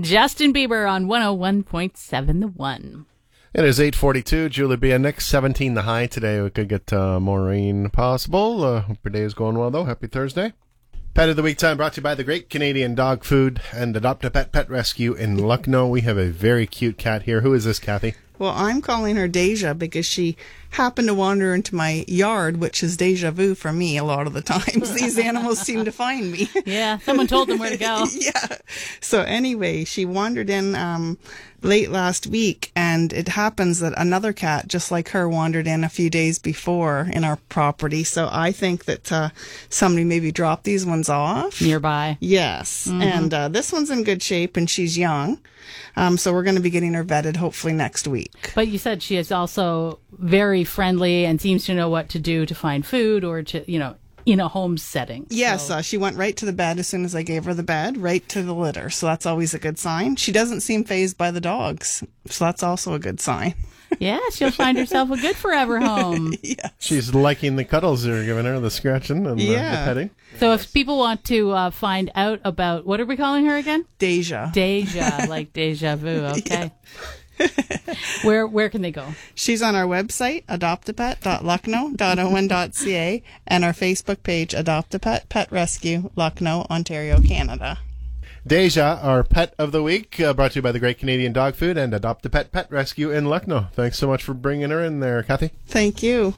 Justin Bieber on 101.7 The One. It is 8:42. Julie B. and Nick, 17 the high today. We could get more rain possible. Hope your day is going well, though. Happy Thursday. Pet of the Week time brought to you by the Great Canadian Dog Food and Adopt a Pet Pet Rescue in Lucknow. We have a very cute cat here. Who is this, Kathy? Well, I'm calling her Deja because she happened to wander into my yard, which is deja vu for me a lot of the times. These animals seem to find me. Yeah, someone told them where to go. Yeah. So anyway, she wandered in late last week, and it happens that another cat, just like her, wandered in a few days before in our property. So I think that somebody maybe dropped these ones off. Nearby. Yes. Mm-hmm. And this one's in good shape, and she's young. So we're going to be getting her vetted hopefully next week. But you said she is also very friendly and seems to know what to do to find food or to, in a home setting. Yes, so. She went right to the bed as soon as I gave her the bed, right to the litter. So that's always a good sign. She doesn't seem fazed by the dogs. So that's also a good sign. Yeah, she'll find herself a good forever home. Yes. She's liking the cuddles you're giving her, the scratching and the petting. So if people want to find out about, what are we calling her again? Deja. Deja, like deja vu. Okay. Yeah. Where can they go? She's on our website, adoptapet.lucknow.on.ca, and our Facebook page, Adopt a Pet Pet Rescue, Lucknow, Ontario, Canada. Deja, our Pet of the Week, brought to you by the Great Canadian Dog Food and Adopt a Pet Pet Rescue in Lucknow. Thanks so much for bringing her in there, Kathy. Thank you.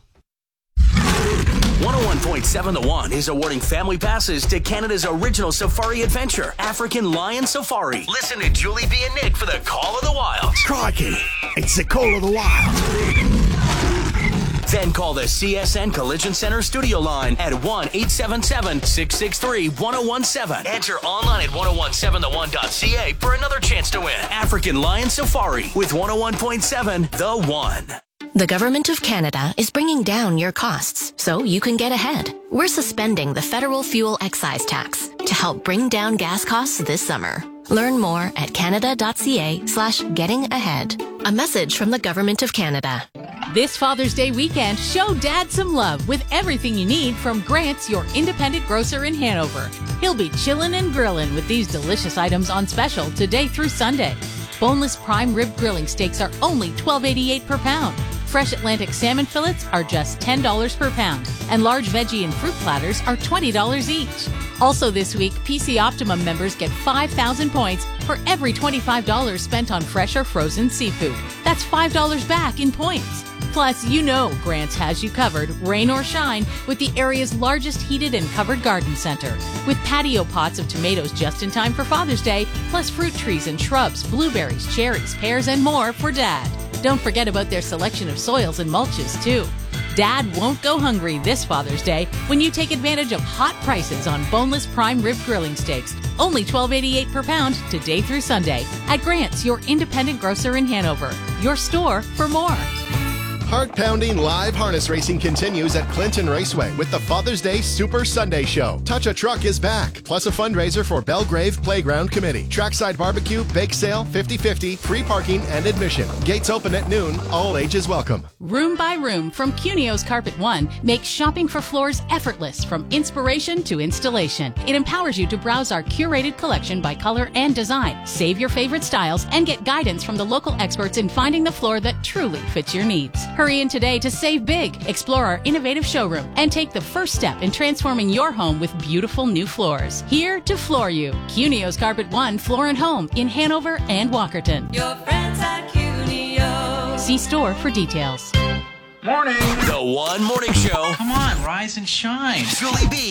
101.7 The One is awarding family passes to Canada's original safari adventure, African Lion Safari. Listen to Julie B. and Nick for the Call of the Wild. Crikey, it's the Call of the Wild. Then call the CSN Collision Center studio line at 1-877-663-1017. Enter online at 1017thone.ca for another chance to win African Lion Safari with 101.7 The One. The Government of Canada is bringing down your costs so you can get ahead. We're suspending the federal fuel excise tax to help bring down gas costs this summer. Learn more at canada.ca/gettingahead. A message from the Government of Canada. This Father's Day weekend, show Dad some love with everything you need from Grant's, your independent grocer in Hanover. He'll be chillin' and grillin' with these delicious items on special today through Sunday. Boneless prime rib grilling steaks are only $12.88 per pound. Fresh Atlantic salmon fillets are just $10 per pound, and large veggie and fruit platters are $20 each. Also this week, PC Optimum members get 5,000 points for every $25 spent on fresh or frozen seafood. That's $5 back in points. Plus, Grants has you covered, rain or shine, with the area's largest heated and covered garden center. With patio pots of tomatoes just in time for Father's Day, plus fruit trees and shrubs, blueberries, cherries, pears, and more for Dad. Don't forget about their selection of soils and mulches, too. Dad won't go hungry this Father's Day when you take advantage of hot prices on boneless prime rib grilling steaks. Only $12.88 per pound today through Sunday at Grant's, your independent grocer in Hanover. Your store for more. Heart-pounding live harness racing continues at Clinton Raceway with the Father's Day Super Sunday Show. Touch a Truck is back, plus a fundraiser for Belgrave Playground Committee. Trackside barbecue, bake sale, 50/50, free parking, and admission. Gates open at noon. All ages welcome. Room by Room from Cunio's Carpet One makes shopping for floors effortless from inspiration to installation. It empowers you to browse our curated collection by color and design, save your favorite styles, and get guidance from the local experts in finding the floor that truly fits your needs. Hurry in today to save big. Explore our innovative showroom and take the first step in transforming your home with beautiful new floors. Here to floor you. Cunio's Carpet One Floor and Home in Hanover and Walkerton. Your friends at Cunio. See store for details. Morning. The One Morning Show. Come on, rise and shine. Julie B.